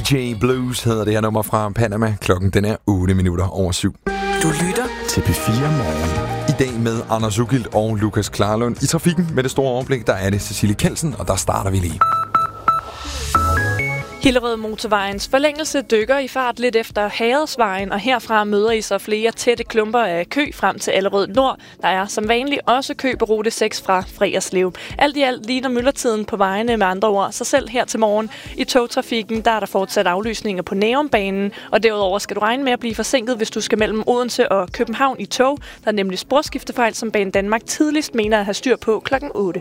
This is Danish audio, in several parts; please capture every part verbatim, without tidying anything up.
J Blues hedder det her nummer fra Panama. Klokken den er otte minutter over syv. Du lytter til P fire Morgen. I dag med Anders Ugilt og Lukas Klarlund. I trafikken med det store overblik, der er det Cecilie Kelsen, og der starter vi lige. Hillerød Motorvejens forlængelse dykker i fart lidt efter Hadersvejen, og herfra møder I så flere tætte klumper af kø frem til Allerød Nord. Der er som vanligt også kø på rute seks fra Freerslev. Alt i alt ligner myldretiden på vejene med andre ord. Så selv her til morgen i togtrafikken, der er der fortsat aflysninger på Nærumbanen, og derudover skal du regne med at blive forsinket, hvis du skal mellem Odense og København i tog. Der er nemlig sporskiftefejl, som Banedanmark tidligst mener at have styr på klokken otte.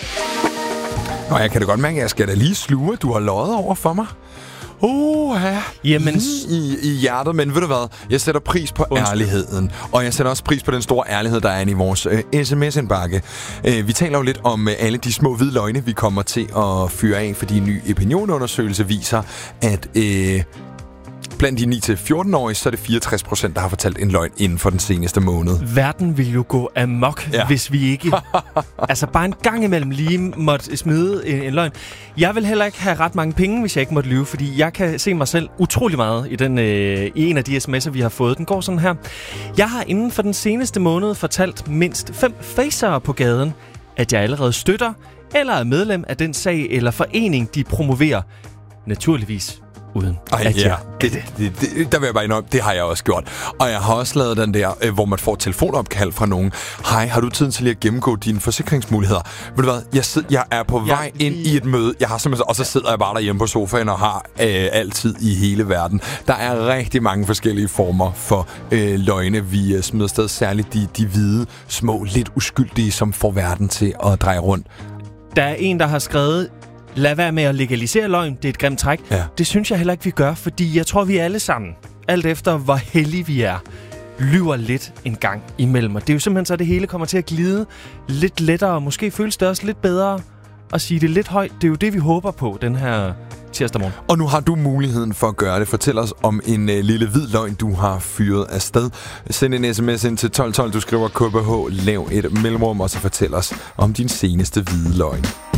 Nå, jeg kan da godt mærke, at jeg skal da lige sluge. Du har løjet over for mig. Åh, ja. Jamen, i, i hjertet, men ved du hvad? Jeg sætter pris på Undskyld. ærligheden. Og jeg sætter også pris på den store ærlighed, der er inde i vores øh, sms-indbakke. Øh, vi taler jo lidt om øh, alle de små hvide løgne, vi kommer til at fyre af, fordi en ny opinionundersøgelse viser, at øh, blandt de ni til fjorten-årige, så er det fireogtres procent, der har fortalt en løgn inden for den seneste måned. Verden vil jo gå amok, ja. hvis vi ikke altså bare en gang imellem lige måtte smide en, en løgn. Jeg vil heller ikke have ret mange penge, hvis jeg ikke måtte lyve, fordi jeg kan se mig selv utrolig meget i, den, øh, i en af de sms'er, vi har fået. Den går sådan her. Jeg har inden for den seneste måned fortalt mindst fem facere på gaden, at jeg allerede støtter eller er medlem af den sag eller forening, de promoverer. Naturligvis uden Ej, at ja. jeg det, det, det, det, der vil jeg bare indrømme, det har jeg også gjort. Og jeg har også lavet den der, øh, hvor man får telefonopkald fra nogen. Hej, har du tid til lige at gennemgå dine forsikringsmuligheder? Ved du hvad, jeg, sid, jeg er på vej ja, ind i et møde, jeg har simpelthen, og så sidder jeg bare derhjemme på sofaen og har øh, altid i hele verden. Der er rigtig mange forskellige former for øh, løgne, vi øh, smider sted, særligt de, de hvide, små, lidt uskyldige, som får verden til at dreje rundt. Der er en, der har skrevet: lad være med at legalisere løgn, det er et grimt træk. Ja. Det synes jeg heller ikke, vi gør, fordi jeg tror, vi alle sammen, alt efter hvor heldige vi er, lyver lidt en gang imellem. Og det er jo simpelthen så, at det hele kommer til at glide lidt lettere, og måske føles det også lidt bedre at sige det lidt højt. Det er jo det, vi håber på den her tirsdag morgen. Og nu har du muligheden for at gøre det. Fortæl os om en øh, lille hvid løgn, du har fyret afsted. Send en sms ind til tolv tolv, du skriver K B H, lav et mellemrum, og så fortæl os om din seneste hvide løgn.